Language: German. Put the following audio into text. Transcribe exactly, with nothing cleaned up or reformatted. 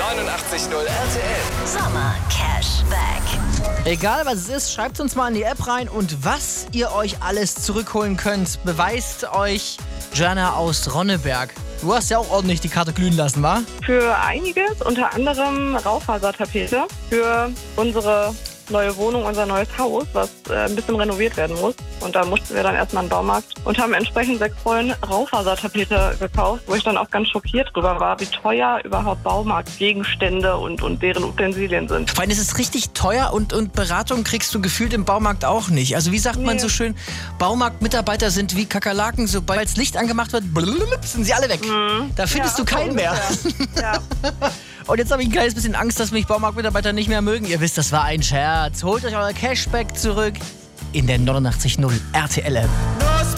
neunundachtzig Komma null R T L. Sommer Cashback. Egal was es ist, schreibt uns mal in die App rein und was ihr euch alles zurückholen könnt, beweist euch Jana aus Ronneberg. Du hast ja auch ordentlich die Karte glühen lassen, wa? Für einiges, unter anderem Raufasertapete für unsere neue Wohnung, unser neues Haus, was äh, ein bisschen renoviert werden muss. Und da mussten wir dann erstmal in den Baumarkt und haben entsprechend sechs Rollen Raufasertapete gekauft, wo ich dann auch ganz schockiert drüber war, wie teuer überhaupt Baumarktgegenstände und, und deren Utensilien sind. Vor allem ist es richtig teuer und, und Beratung kriegst du gefühlt im Baumarkt auch nicht. Also wie sagt man Nee. so schön, Baumarktmitarbeiter sind wie Kakerlaken, sobald das Licht angemacht wird, blub, sind sie alle weg. Mhm. Da findest Ja, du keinen so mehr. ungefähr. Ja. Und jetzt habe ich ein kleines bisschen Angst, dass mich Baumarktmitarbeiter nicht mehr mögen. Ihr wisst, das war ein Scherz. Holt euch euer Cashback zurück in der neunundachtzig Komma null R T L App.